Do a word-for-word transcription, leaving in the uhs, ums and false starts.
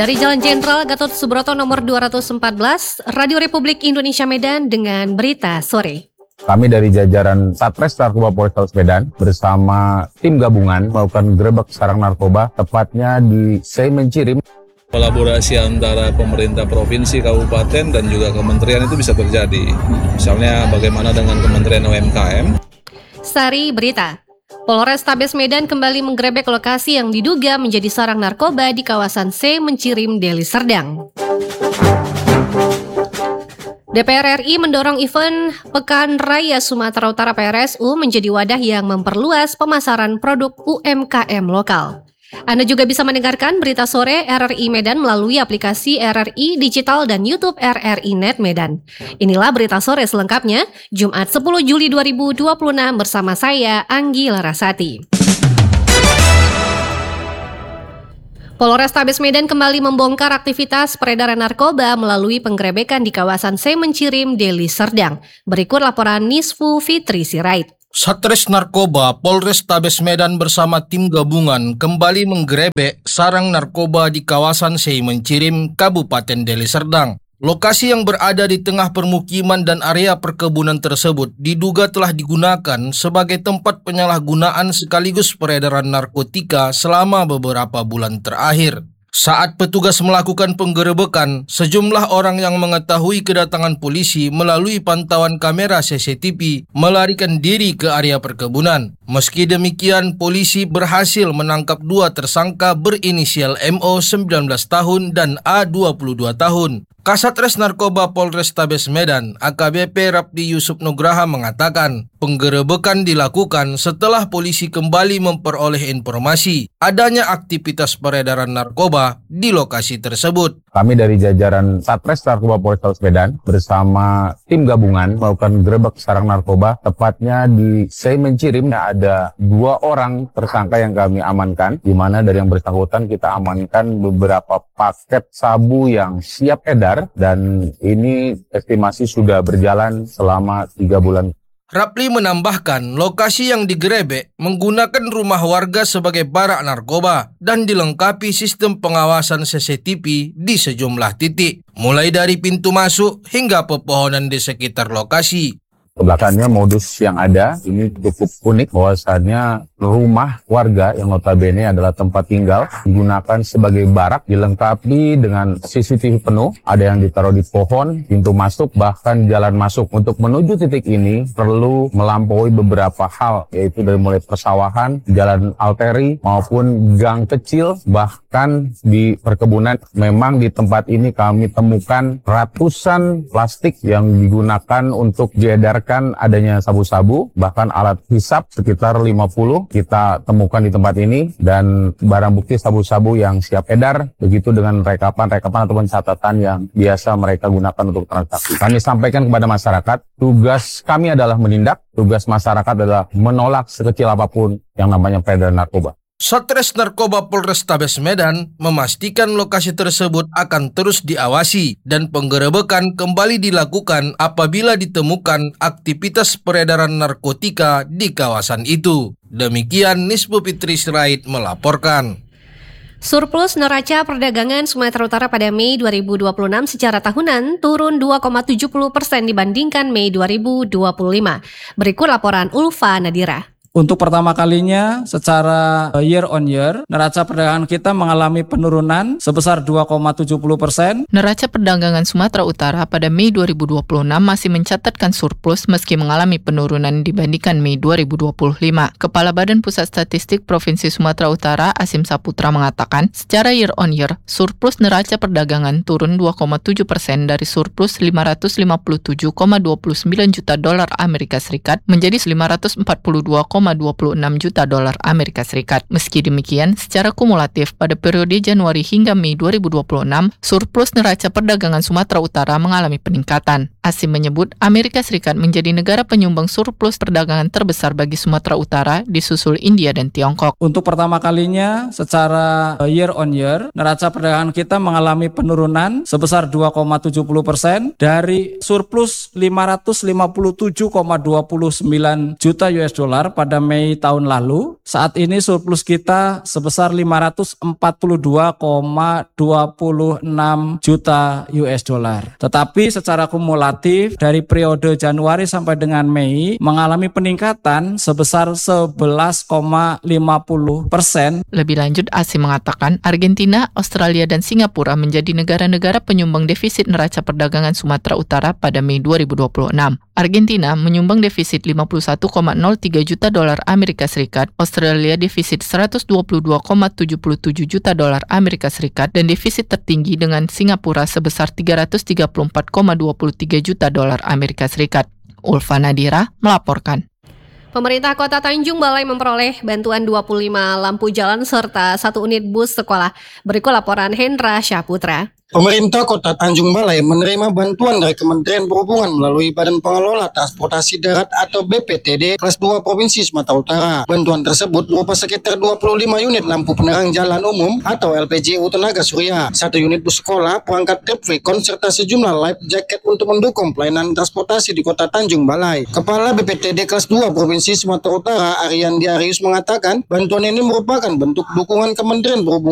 Dari Jalan Jenderal Gatot Subroto nomor dua ratus empat belas, Radio Republik Indonesia Medan dengan berita sore. Kami dari jajaran Satres Narkoba Polrestabes Medan bersama tim gabungan melakukan gerebek sarang narkoba, tepatnya di Semencirim. Kolaborasi antara pemerintah provinsi, kabupaten, dan juga kementerian itu bisa terjadi. Misalnya bagaimana dengan Kementerian U M K M. Sari berita. Polrestabes Medan kembali menggerebek lokasi yang diduga menjadi sarang narkoba di kawasan Semencirim, Deli Serdang. D P R R I mendorong event Pekan Raya Sumatera Utara P R S U menjadi wadah yang memperluas pemasaran produk U M K M lokal. Anda juga bisa mendengarkan berita sore R R I Medan melalui aplikasi R R I Digital dan YouTube R R I Net Medan. Inilah berita sore selengkapnya, Jumat sepuluh Juli dua ribu dua puluh enam bersama saya, Anggi Larasati. Polrestabes Medan kembali membongkar aktivitas peredaran narkoba melalui penggerebekan di kawasan Semencirim, Deli Serdang. Berikut laporan Nisfu Fitri Sirait. Satres Narkoba Polrestabes Medan bersama tim gabungan kembali menggerebek sarang narkoba di kawasan Semencirim, Kabupaten Deli Serdang. Lokasi yang berada di tengah permukiman dan area perkebunan tersebut diduga telah digunakan sebagai tempat penyalahgunaan sekaligus peredaran narkotika selama beberapa bulan terakhir. Saat petugas melakukan penggerebekan, sejumlah orang yang mengetahui kedatangan polisi melalui pantauan kamera C C T V melarikan diri ke area perkebunan. Meski demikian, polisi berhasil menangkap dua tersangka berinisial M O sembilan belas tahun dan A dua puluh dua tahun. Kasatres Narkoba Polrestabes Medan A K B P Rapdi Yusuf Nugraha mengatakan penggerebekan dilakukan setelah polisi kembali memperoleh informasi adanya aktivitas peredaran narkoba di lokasi tersebut. Kami dari jajaran Satres Narkoba Polrestabes Medan bersama tim gabungan melakukan gerebek sarang narkoba, tepatnya di Semencirim. Ada dua orang tersangka yang kami amankan, di mana dari yang bersangkutan kita amankan beberapa paket sabu yang siap edar, dan ini estimasi sudah berjalan selama tiga bulan. Rapli menambahkan lokasi yang digerebek menggunakan rumah warga sebagai barak narkoba dan dilengkapi sistem pengawasan C C T V di sejumlah titik, mulai dari pintu masuk hingga pepohonan di sekitar lokasi. Kebelakangnya modus yang ada ini cukup unik, bahwasannya rumah warga yang notabene adalah tempat tinggal digunakan sebagai barak, dilengkapi dengan C C T V penuh, ada yang ditaruh di pohon, pintu masuk, bahkan jalan masuk. Untuk menuju titik ini perlu melampaui beberapa hal, yaitu dari mulai persawahan, jalan arteri maupun gang kecil, bahkan di perkebunan. Memang di tempat ini kami temukan ratusan plastik yang digunakan untuk diedarkan adanya sabu-sabu, bahkan alat hisap sekitar lima puluh kita temukan di tempat ini, dan barang bukti sabu-sabu yang siap edar, begitu dengan rekapan-rekapan ataupun catatan yang biasa mereka gunakan untuk transaksi. Kami sampaikan kepada masyarakat, tugas kami adalah menindak, tugas masyarakat adalah menolak sekecil apapun yang namanya peredaran narkoba. Satres Narkoba Polrestabes Medan memastikan lokasi tersebut akan terus diawasi dan penggerebekan kembali dilakukan apabila ditemukan aktivitas peredaran narkotika di kawasan itu. Demikian Nisfu Fitri Sirait melaporkan. Surplus neraca perdagangan Sumatera Utara pada Mei dua ribu dua puluh enam secara tahunan turun dua koma tujuh puluh persen dibandingkan Mei dua ribu dua puluh lima. Berikut laporan Ulfa Nadira. Untuk pertama kalinya secara year on year, neraca perdagangan kita mengalami penurunan sebesar dua koma tujuh puluh persen. Neraca perdagangan Sumatera Utara pada Mei dua ribu dua puluh enam masih mencatatkan surplus meski mengalami penurunan dibandingkan Mei dua ribu dua puluh lima. Kepala Badan Pusat Statistik Provinsi Sumatera Utara Asim Saputra mengatakan, secara year on year, surplus neraca perdagangan turun dua koma tujuh persen dari surplus lima ratus lima puluh tujuh koma dua puluh sembilan juta dolar Amerika Serikat menjadi lima ratus empat puluh dua koma dua puluh enam juta dolar Amerika Serikat. Meski demikian, secara kumulatif pada periode Januari hingga Mei dua ribu dua puluh enam, surplus neraca perdagangan Sumatera Utara mengalami peningkatan. Asim menyebut Amerika Serikat menjadi negara penyumbang surplus perdagangan terbesar bagi Sumatera Utara, disusul India dan Tiongkok. Untuk pertama kalinya secara year on year, neraca perdagangan kita mengalami penurunan sebesar dua koma tujuh puluh persen dari surplus lima ratus lima puluh tujuh koma dua puluh sembilan juta U S dollar pada pada Mei tahun lalu. Saat ini surplus kita sebesar lima ratus empat puluh dua koma dua enam juta U S dollar. Tetapi secara kumulatif dari periode Januari sampai dengan Mei mengalami peningkatan sebesar sebelas koma lima puluh persen. Lebih lanjut, Asim mengatakan Argentina, Australia, dan Singapura menjadi negara-negara penyumbang defisit neraca perdagangan Sumatera Utara pada Mei dua ribu dua puluh enam. Argentina menyumbang defisit lima puluh satu koma nol tiga juta dolar Amerika Serikat, Australia defisit seratus dua puluh dua koma tujuh tujuh juta dolar Amerika Serikat, dan defisit tertinggi dengan Singapura sebesar tiga ratus tiga puluh empat koma dua tiga juta dolar Amerika Serikat. Ulfa Nadira melaporkan. Pemerintah Kota Tanjung Balai memperoleh bantuan dua puluh lima lampu jalan serta satu unit bus sekolah. Berikut laporan Hendra Syahputra. Pemerintah Kota Tanjung Balai menerima bantuan dari Kementerian Perhubungan melalui Badan Pengelola Transportasi Darat atau B P T D kelas dua Provinsi Sumatera Utara. Bantuan tersebut berupa sekitar dua puluh lima unit lampu penerang jalan umum atau L P J U tenaga surya, satu unit bus sekolah, perangkat trip recon, serta sejumlah life jacket untuk mendukung pelayanan transportasi di Kota Tanjung Balai. Kepala B P T D kelas dua Provinsi Sumatera Utara, Ariandi Arius, mengatakan bantuan ini merupakan bentuk dukungan Kementerian Perhubungan